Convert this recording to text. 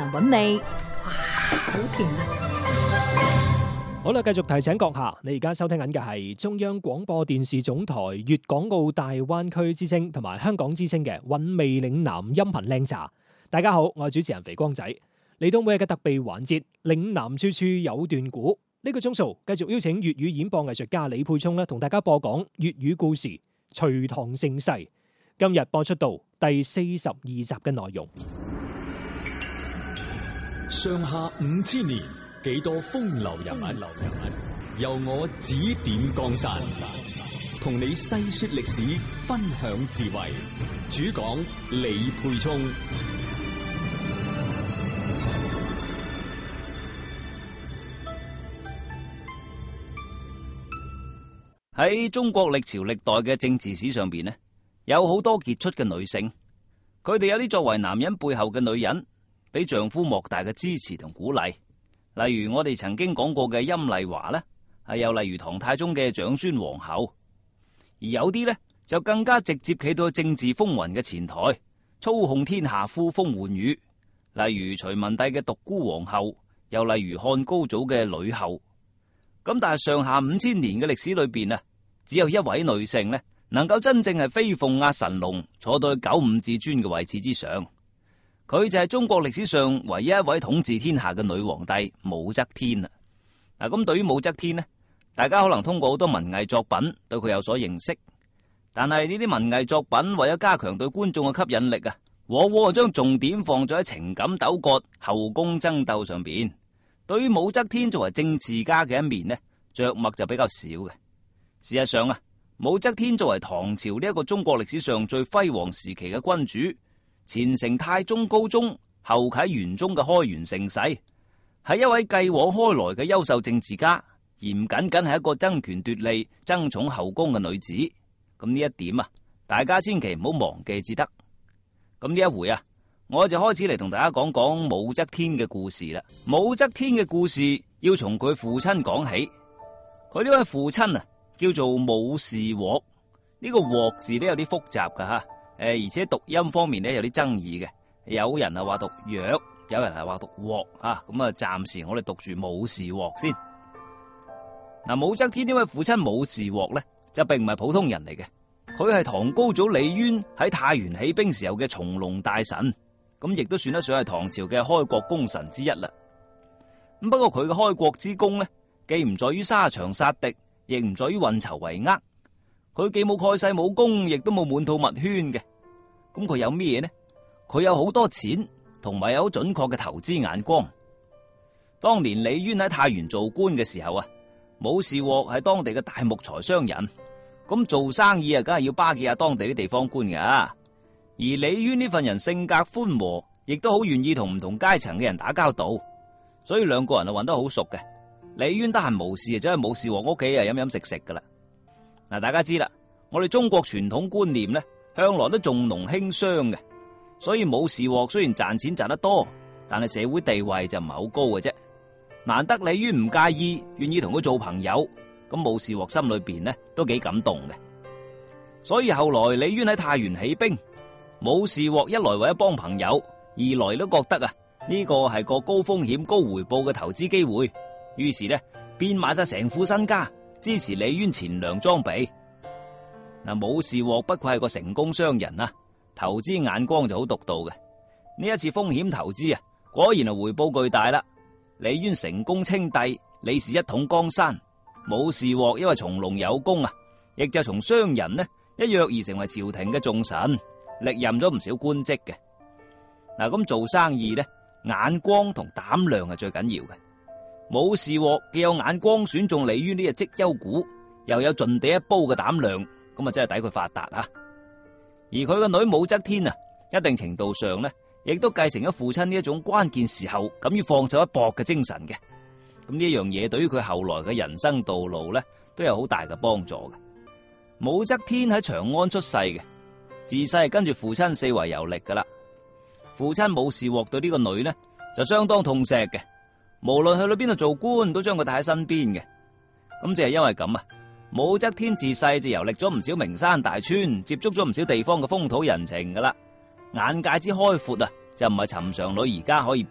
蘭韻味。 哇，好甜啊！ 好啦，繼續提醒閣下，你而家收聽緊嘅係中央廣播電視總台粵港澳大灣區之聲同埋香港之聲嘅韻味嶺南音頻靚茶。大家好，我係主持人肥光仔，嚟到每日嘅特備環節嶺南處處有段古。呢個鐘數繼續邀請粵語演播藝術家李沛聰同大家播講粵語故事《隋唐盛世》。今日播出到第42集嘅內容。 上下5000年，幾多風流人物，由我指點江山，同你細說歷史，分享智慧。主講李沛聰。 喺中國歷朝歷代嘅政治史上邊呢，有好多傑出嘅女性，佢哋有啲作為男人背後嘅女人，俾丈夫莫大嘅支持同鼓勵。例如我哋曾經講過嘅陰麗華呢，又例如唐太宗嘅長孫皇后。而有啲呢，就更加直接企到政治風雲嘅前台，操控天下呼風喚雨。例如隋文帝嘅獨孤皇后，又例如漢高祖嘅呂后。咁但係上下5000年嘅歷史裏邊啊，只有一位女性呢，能夠真正係飛鳳壓神龍，坐到去九五至尊嘅位置之上。佢就係中國歷史上唯一一位統治天下嘅女皇帝武則天啦。嗱，咁對於武則天呢，大家可能通過好多文藝作品對佢有所認識，但係呢啲文藝作品為咗加強對觀眾嘅吸引力啊，往往將重點放咗喺情感糾葛、後宮爭鬥上邊。對於武則天作為政治家嘅一面呢，着墨就比較少嘅。事實上啊，武則天作為唐朝呢一個中國歷史上最輝煌時期嘅君主，前承太宗高宗，後啟玄宗嘅開元盛世，係一位繼往開來嘅優秀政治家，而唔僅僅係一個爭權奪利、爭寵後宮嘅女子。咁呢一點啊，大家千祈唔好忘記至得。咁呢一回啊，我就開始嚟同大家講講武則天嘅故事啦。武則天嘅故事要從佢父親講起。佢呢位父親啊，叫做武士鑊。呢個鑊字咧有啲複雜噶吓，而且讀音方面咧有啲爭議嘅。有人啊話讀藥，有人係話讀鑊啊。咁啊，暫時我哋讀住武士鑊先。嗱，武則天呢位父親武士鑊咧，就並唔係普通人嚟嘅。佢係唐高祖李淵喺太原起兵時候嘅從龍大臣。咁亦都算得上係唐朝嘅開國功臣之一啦。咁不過佢嘅開國之功呢，既唔在於沙場殺敵，亦唔在於運籌帷幄。佢既冇蓋世武功，亦都冇滿肚密圈嘅。咁佢有咩呢？佢有好多錢，同埋有好準確嘅投資眼光。當年李淵喺太原做官嘅時候啊，武士鑊係當地嘅大木材商人。咁做生意啊，梗係要巴結下當地啲地方官噶。而李淵呢份人性格寬和，亦都好願意同唔同階層嘅人打交道，所以兩個人啊混得好熟嘅。李淵得閒無事就走去武士鑊屋企啊飲飲食食噶啦。嗱，大家知啦，我哋中國傳統觀念呢，向來都重農輕商嘅，所以武士鑊雖然賺錢賺得多，但係社會地位就唔係好高嘅啫。難得李淵唔介意，願意同佢做朋友，咁武士鑊心裏邊呢都幾感動嘅。所以後來李淵喺太原起兵，武士鑊一來為咗幫朋友，二來都覺得啊呢個係個高風險高回報嘅投資機會，於是呢變賣晒成副身家支持李淵錢糧裝備。嗱，武士鑊不愧係個成功商人啊，投資眼光就好獨到嘅。呢一次風險投資啊，果然係回報巨大啦。李淵成功稱帝，李氏一統江山。武士鑊因為從龍有功啊，亦就從商人呢一躍而成為朝廷嘅重臣，歷任咗唔少官職嘅。嗱，咁做生意呢，眼光同膽量係最緊要嘅。武士鑊既有眼光選中李淵呢隻績優股，又有盡地一煲嘅膽量，咁啊真係抵佢發達啊！而佢個女武則天啊，一定程度上呢，亦都繼承咗父親呢一種關鍵時候敢於放手一搏嘅精神嘅。咁呢一樣嘢對於佢後來嘅人生道路呢，都有好大嘅幫助嘅。武則天喺長安出世嘅，自細係跟住父親四圍遊歷噶啦。父親武士鑊對呢個女呢就相當痛錫嘅，無論去到邊度做官都將佢帶喺身邊嘅。咁就係因為咁啊，武則天自細就遊歷咗唔少名山大川，接觸咗唔少地方嘅風土人情噶啦，眼界之開闊啊，就唔係尋常女而家可以